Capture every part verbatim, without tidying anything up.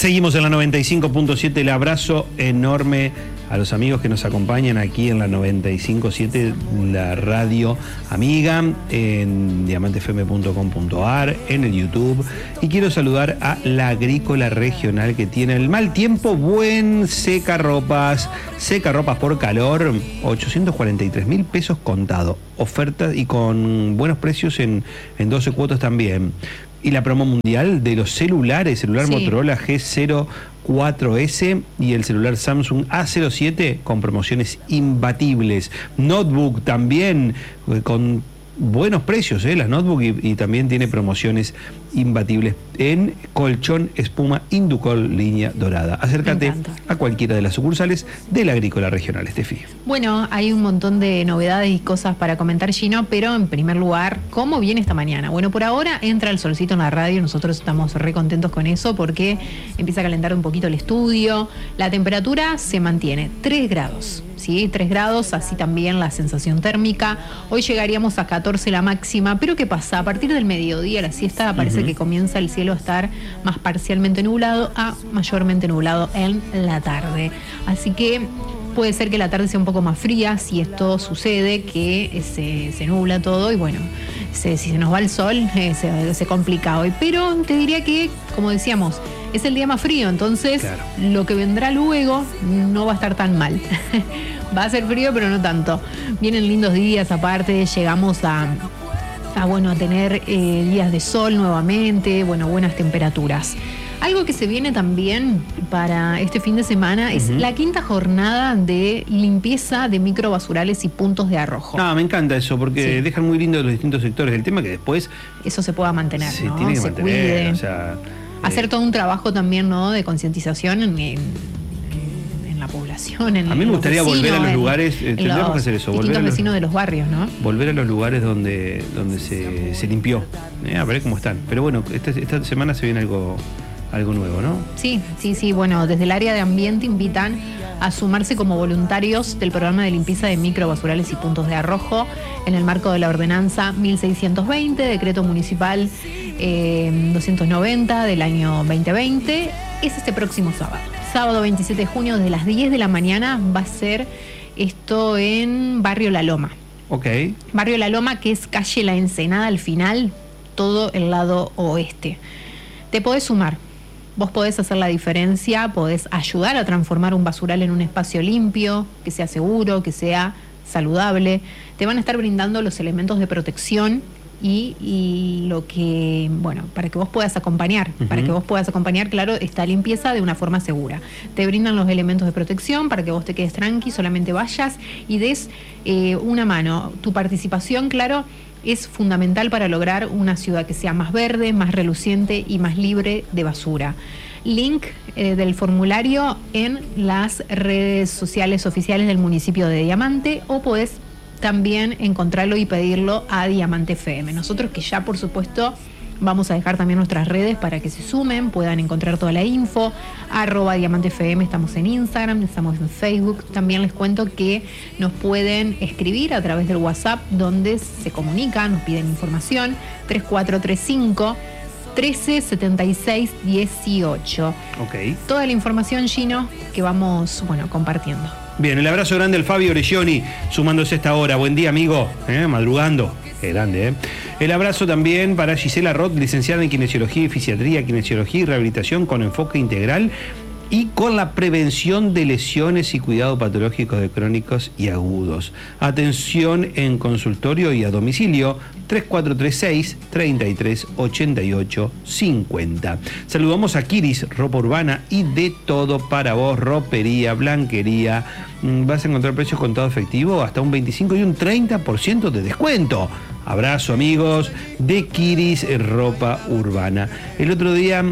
Seguimos en la noventa y cinco punto siete, el abrazo enorme a los amigos que nos acompañan aquí en la noventa y cinco punto siete, la radio amiga, en diamante f m punto com punto a r, en el YouTube. Y quiero saludar a la Agrícola Regional, que tiene el mal tiempo, buen secarropas, secarropas por calor, ochocientos cuarenta y tres mil pesos contado, ofertas y con buenos precios en, en doce cuotas también. Y la promo mundial de los celulares, celular sí. Motorola G cero cuatro S y el celular Samsung A cero siete con promociones imbatibles. Notebook también con buenos precios, ¿eh? Las notebook y, y también tiene promociones imbatibles en colchón espuma Inducol línea dorada. Acércate a cualquiera de las sucursales de la Agrícola Regional, Estefi. Bueno, hay un montón de novedades y cosas para comentar, Gino, pero en primer lugar, ¿cómo viene esta mañana? Bueno, por ahora entra el solcito en la radio, nosotros estamos re contentos con eso porque empieza a calentar un poquito el estudio, la temperatura se mantiene, tres grados. ¿Sí? tres grados, así también la sensación térmica. Hoy llegaríamos a catorce la máxima, pero ¿qué pasa? A partir del mediodía, la siesta, parece uh-huh. que comienza el cielo a estar más parcialmente nublado a mayormente nublado en la tarde. Así que puede ser que la tarde sea un poco más fría si esto sucede, que se, se nubla todo y bueno, se, si se nos va el sol, eh, se, se complica hoy. Pero te diría que, como decíamos, es el día más frío, entonces claro. Lo que vendrá luego no va a estar tan mal. Va a ser frío, pero no tanto. Vienen lindos días, aparte, llegamos a, a, bueno, a tener eh, días de sol nuevamente, bueno, buenas temperaturas. Algo que se viene también para este fin de semana uh-huh. es la quinta jornada de limpieza de microbasurales y puntos de arrojo. No, me encanta eso, porque sí. dejan muy lindo los distintos sectores. El tema que después... Eso se pueda mantener, se ¿no? tiene que se mantener, cuide. O sea... Hacer todo un trabajo también, ¿no?, de concientización en, en, en la población. En, a mí me gustaría vecinos, volver a los en, lugares, eh, tendríamos que hacer eso. Volver a los vecinos de los barrios, ¿no? Volver a los lugares donde, donde se, se limpió, eh, a ver cómo están. Pero bueno, esta, esta semana se viene algo, algo nuevo, ¿no? Sí, sí, sí. Bueno, desde el área de ambiente invitan a sumarse como voluntarios del programa de limpieza de microbasurales y puntos de arrojo en el marco de la ordenanza mil seiscientos veinte, decreto municipal eh, doscientos noventa del año veinte veinte. Es este próximo sábado. Sábado veintisiete de junio, desde las diez de la mañana, va a ser esto en Barrio La Loma. Ok. Barrio La Loma, que es calle La Ensenada al final, todo el lado oeste. Te podés sumar. Vos podés hacer la diferencia, podés ayudar a transformar un basural en un espacio limpio, que sea seguro, que sea saludable. Te van a estar brindando los elementos de protección y, y lo que, bueno, para que vos puedas acompañar, uh-huh. para que vos puedas acompañar, claro, esta limpieza de una forma segura. Te brindan los elementos de protección para que vos te quedes tranqui, solamente vayas y des eh, una mano. Tu participación, claro, es fundamental para lograr una ciudad que sea más verde, más reluciente y más libre de basura. Link eh, del formulario en las redes sociales oficiales del municipio de Diamante, o podés también encontrarlo y pedirlo a Diamante F M. Nosotros, que ya por supuesto vamos a dejar también nuestras redes para que se sumen, puedan encontrar toda la info, arroba Diamante F M, estamos en Instagram, estamos en Facebook. También les cuento que nos pueden escribir a través del WhatsApp, donde se comunican, nos piden información, tres cuatro tres cinco, trece setenta y seis dieciocho. Ok. Toda la información, Gino, que vamos, bueno, compartiendo. Bien, el abrazo grande al Fabio Orelloni, sumándose a esta hora. Buen día, amigo, ¿eh? Madrugando. Qué grande, ¿eh? El abrazo también para Gisela Roth, licenciada en Kinesiología y Fisiatría, Kinesiología y Rehabilitación con enfoque integral y con la prevención de lesiones y cuidado patológicos de crónicos y agudos. Atención en consultorio y a domicilio, tres cuatro tres seis, treinta y tres ochenta y ocho cincuenta. Saludamos a Kiris, ropa urbana y de todo para vos, ropería, blanquería. Vas a encontrar precios contado efectivo hasta un veinticinco y un treinta por ciento de descuento. Abrazo, amigos de Kiris Ropa Urbana. El otro día,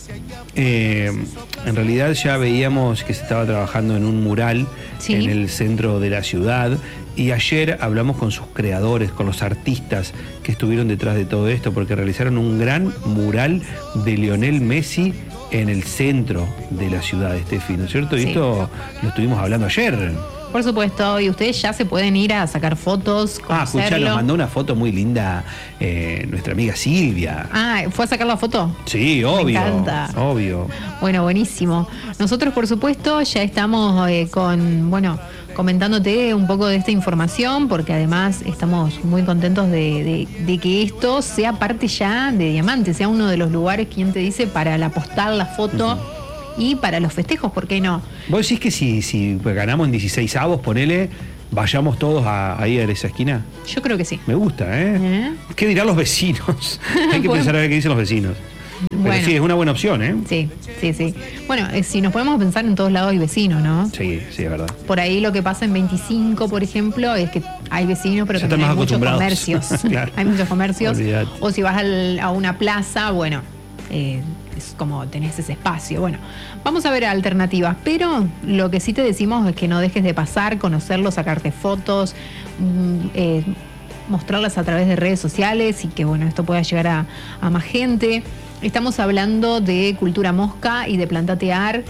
eh, en realidad ya veíamos que se estaba trabajando en un mural sí. en el centro de la ciudad, y ayer hablamos con sus creadores, con los artistas que estuvieron detrás de todo esto, porque realizaron un gran mural de Lionel Messi en el centro de la ciudad, Estefi, ¿no es cierto? Y sí. esto lo estuvimos hablando ayer. Por supuesto, y ustedes ya se pueden ir a sacar fotos, Ah, escuchá, nos mandó una foto muy linda eh, nuestra amiga Silvia. Ah, ¿fue a sacar la foto? Sí, obvio. Me encanta. Obvio. Bueno, buenísimo. Nosotros, por supuesto, ya estamos eh, con, bueno, comentándote un poco de esta información, porque además estamos muy contentos de, de, de que esto sea parte ya de Diamante, sea uno de los lugares, quien te dice, para la postal, la foto. Uh-huh. Y para los festejos, ¿por qué no? ¿Vos decís que si, si ganamos en dieciséis avos, ponele, vayamos todos a, ahí a esa esquina? Yo creo que sí. Me gusta, ¿eh? ¿Eh? ¿Qué dirán los vecinos? Hay que bueno. pensar a ver qué dicen los vecinos. Pero bueno, sí, es una buena opción, ¿eh? Sí, sí, sí. Bueno, eh, si nos podemos pensar, en todos lados hay vecinos, ¿no? Sí, sí, es verdad. Por ahí lo que pasa en veinticinco, por ejemplo, es que hay vecinos, pero también hay muchos comercios. Claro. Hay muchos comercios. Olvidate. O si vas al, a una plaza, bueno... Eh, es como tenés ese espacio. Bueno, vamos a ver alternativas, pero lo que sí te decimos es que no dejes de pasar, conocerlo, sacarte fotos, eh, mostrarlas a través de redes sociales y que bueno, esto pueda llegar a, a más gente. Estamos hablando de Cultura Mosca y de Plantatear.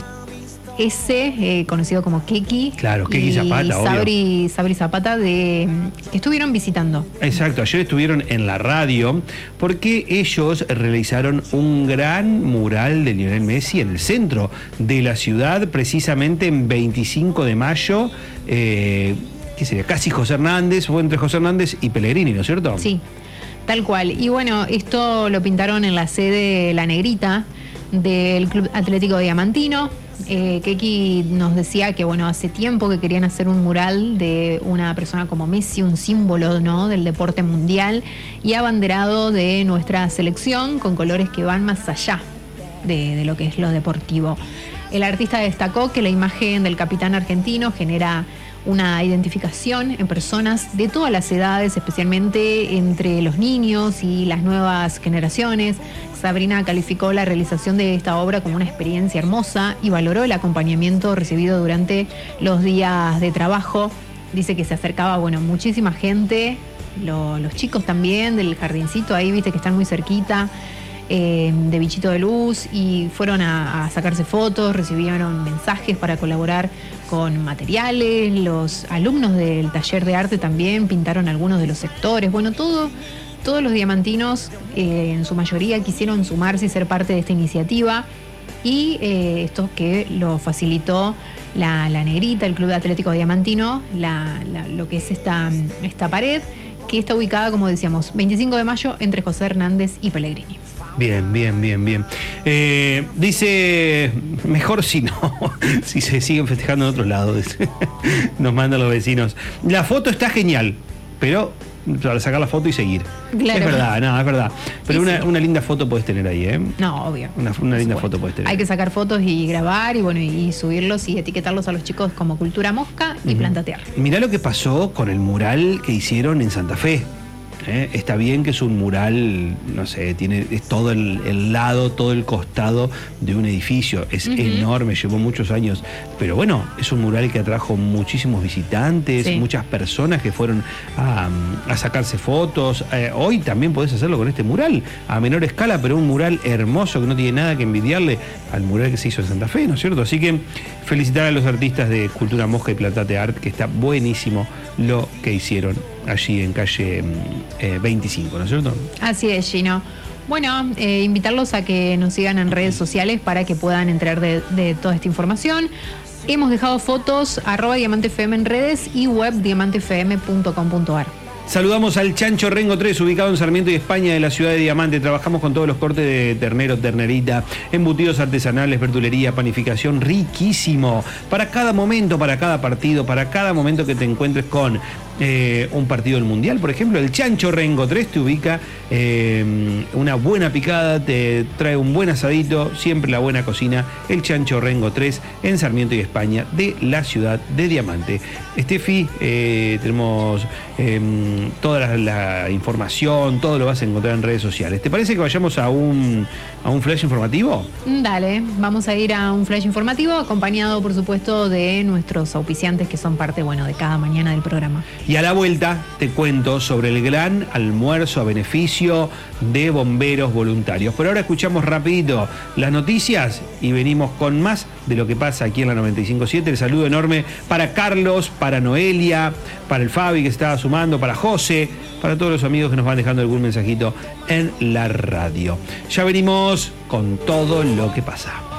Ese, eh, conocido como Keki. Claro, Keki Zapata, Sabri, Sabri Zapata, de, que estuvieron visitando. Exacto, ayer estuvieron en la radio porque ellos realizaron un gran mural de Lionel Messi en el centro de la ciudad, precisamente en veinticinco de mayo. Eh, ¿Qué sería? Casi José Hernández, fue entre José Hernández y Pellegrini, ¿no es cierto? Sí, tal cual. Y bueno, esto lo pintaron en la sede La Negrita del Club Atlético Diamantino. Eh, Keki nos decía que bueno, hace tiempo que querían hacer un mural de una persona como Messi, un símbolo, ¿no?, del deporte mundial y abanderado de nuestra selección con colores que van más allá de, de lo que es lo deportivo. El artista destacó que la imagen del capitán argentino genera una identificación en personas de todas las edades, especialmente entre los niños y las nuevas generaciones. Sabrina calificó la realización de esta obra como una experiencia hermosa y valoró el acompañamiento recibido durante los días de trabajo. Dice que se acercaba, bueno, muchísima gente, lo, los chicos también del jardincito, ahí viste que están muy cerquita, eh, de Bichito de Luz, y fueron a, a sacarse fotos, recibieron mensajes para colaborar con materiales. Los alumnos del taller de arte también pintaron algunos de los sectores. Bueno, todo... Todos los diamantinos, eh, en su mayoría, quisieron sumarse y ser parte de esta iniciativa. Y eh, esto que lo facilitó la, la Negrita, el Club Atlético Diamantino, la, la, lo que es esta, esta pared, que está ubicada, como decíamos, veinticinco de mayo, entre José Hernández y Pellegrini. Bien, bien, bien, bien. Eh, dice, mejor si no, si se siguen festejando en otro lado, nos mandan los vecinos. La foto está genial, pero... para sacar la foto y seguir. Claro. Es verdad, no, es verdad. Pero una, sí. una linda foto puedes tener ahí, ¿eh? No, obvio. Una, una linda foto puedes tener. Hay que sacar fotos y grabar y bueno, y subirlos y etiquetarlos a los chicos como Cultura Mosca y uh-huh. Plantatear. Mirá lo que pasó con el mural que hicieron en Santa Fe. ¿Eh? Está bien que es un mural, no sé, tiene es todo el, el lado, todo el costado de un edificio, es uh-huh. enorme, llevó muchos años, pero bueno, es un mural que atrajo muchísimos visitantes, sí. muchas personas que fueron a, a sacarse fotos. Eh, hoy también podés hacerlo con este mural, a menor escala, pero un mural hermoso que no tiene nada que envidiarle al mural que se hizo en Santa Fe, ¿no es cierto? Así que felicitar a los artistas de Cultura Mosca y Plantatear, que está buenísimo lo que hicieron allí en calle eh, veinticinco, ¿no es cierto? Así es, Gino. Bueno, eh, invitarlos a que nos sigan en redes sociales para que puedan enterar de, de toda esta información. Hemos dejado fotos, arroba Diamante F M en redes y web diamante f m punto com punto a r. Saludamos al Chancho Rengo tres, ubicado en Sarmiento y España, de la ciudad de Diamante. Trabajamos con todos los cortes de ternero, ternerita, embutidos artesanales, verdulería, panificación, riquísimo. Para cada momento, para cada partido, para cada momento que te encuentres con eh, un partido del Mundial, por ejemplo, el Chancho Rengo tres te ubica eh, una buena picada, te trae un buen asadito, siempre la buena cocina. El Chancho Rengo tres en Sarmiento y España, de la ciudad de Diamante. Estefi, eh, tenemos... Eh, toda la, la información, todo lo vas a encontrar en redes sociales. ¿Te parece que vayamos a un, a un flash informativo? Dale, vamos a ir a un flash informativo acompañado, por supuesto, de nuestros auspiciantes que son parte, bueno, de cada mañana del programa. Y a la vuelta te cuento sobre el gran almuerzo a beneficio de bomberos voluntarios. Por ahora escuchamos rapidito las noticias y venimos con más de lo que pasa aquí en la noventa y cinco punto siete. El saludo enorme para Carlos, para Noelia, para el Fabi que estaba sumando, para José, para todos los amigos que nos van dejando algún mensajito en la radio. Ya venimos con todo lo que pasa.